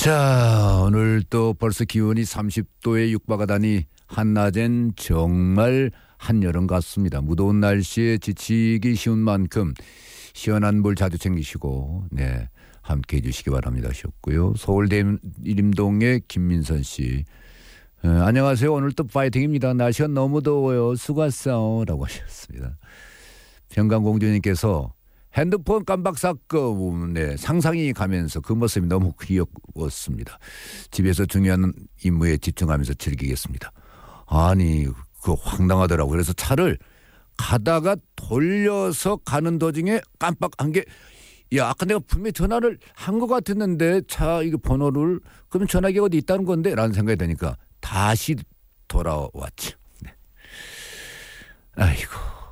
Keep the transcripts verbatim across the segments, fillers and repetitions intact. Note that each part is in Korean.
자, 오늘 또 벌써 기온이 삼십 도에 육박하다니 한낮엔 정말 한여름 같습니다. 무더운 날씨에 지치기 쉬운 만큼 시원한 물 자주 챙기시고 네 함께 해주시기 바랍니다 하셨고요. 서울 대림동의 김민선 씨, 에, 안녕하세요. 오늘 또 파이팅입니다. 날씨가 너무 더워요. 수고하세요 라고 하셨습니다. 평강공주님께서 핸드폰 깜박 사건, 네, 상상이 가면서 그 모습이 너무 귀여웠습니다. 집에서 중요한 임무에 집중하면서 즐기겠습니다. 아니, 그거 황당하더라고요. 그래서 차를 가다가 돌려서 가는 도중에 깜빡한 게, 야, 아까 내가 분명히 전화를 한 것 같았는데 차 이거 번호를, 그러면 전화기가 어디 있다는 건데? 라는 생각이 드니까 다시 돌아왔죠. 네. 아이고.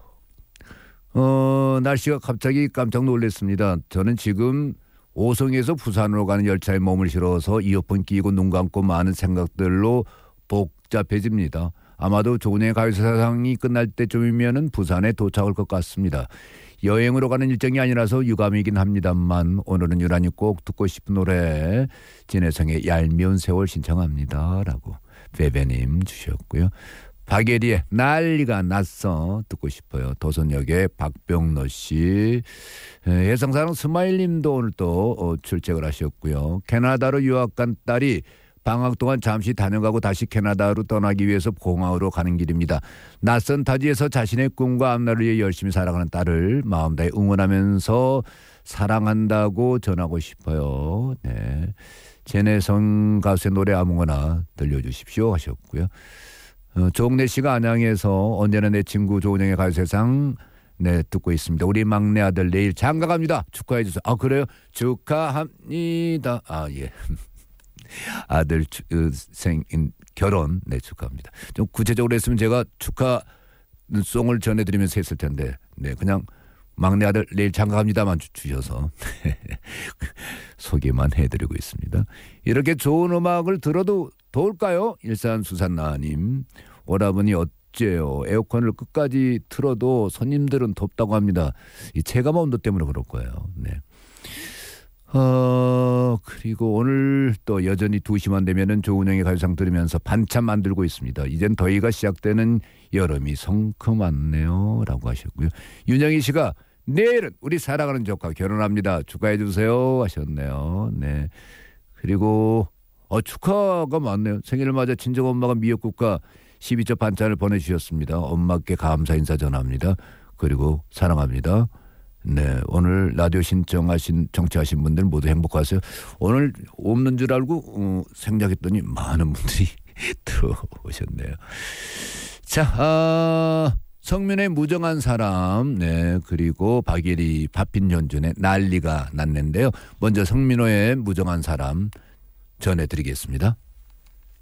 어, 날씨가 갑자기 깜짝 놀랐습니다. 저는 지금 오송에서 부산으로 가는 열차에 몸을 실어서 이어폰 끼고 눈 감고 많은 생각들로 복잡해집니다. 아마도 조은의 가요사상이 끝날 때쯤이면 부산에 도착할 것 같습니다. 여행으로 가는 일정이 아니라서 유감이긴 합니다만 오늘은 유난히 꼭 듣고 싶은 노래 진혜성의 얄미운 세월 신청합니다 라고 베베님 주셨고요. 박예리의 난리가 났어 듣고 싶어요. 도선역의 박병노 씨, 해성사랑 스마일님도 오늘 또 출첵을 하셨고요. 캐나다로 유학 간 딸이 방학 동안 잠시 다녀가고 다시 캐나다로 떠나기 위해서 공항으로 가는 길입니다. 낯선 타지에서 자신의 꿈과 앞날을 위해 열심히 살아가는 딸을 마음 다해 응원하면서 사랑한다고 전하고 싶어요. 네, 진혜성 가수의 노래 아무거나 들려주십시오 하셨고요. 어, 조은혜 씨가 안양에서 언제나 내 친구 조은영의 가요세상 네 듣고 있습니다. 우리 막내 아들 내일 장가 갑니다. 축하해 주세요. 아 그래요? 축하합니다. 아 예. 아들 주, 어, 생 결혼 네 축하합니다. 좀 구체적으로 했으면 제가 축하송을 전해드리면서 했을 텐데 네 그냥 막내 아들 내일 장가 갑니다만 주, 주셔서 소개만 해드리고 있습니다. 이렇게 좋은 음악을 들어도 더울까요? 일산수산나님, 오라버니 어째요? 에어컨을 끝까지 틀어도 손님들은 덥다고 합니다. 이 체감 온도 때문에 그럴 거예요. 네. 어, 그리고 오늘 또 여전히 두 시만 되면은 조은영의 가요상 들으면서 반찬 만들고 있습니다. 이젠 더위가 시작되는 여름이 성큼 왔네요. 라고 하셨고요. 윤영희 씨가 내일은 우리 사랑하는 조카 결혼합니다. 축하해 주세요. 하셨네요. 네. 그리고 어, 축하가 많네요. 생일을 맞아 친정엄마가 미역국과 십이 첩 반찬을 보내주셨습니다. 엄마께 감사 인사 전합니다. 그리고 사랑합니다. 네, 오늘 라디오 신청하신 청취하신 분들 모두 행복하세요. 오늘 없는 줄 알고 어, 생략했더니 많은 분들이 들어오셨네요. 자, 아, 성민의 무정한 사람, 네, 그리고 박예리, 박빈현준의 난리가 났는데요. 먼저 성민호의 무정한 사람 전해드리겠습니다.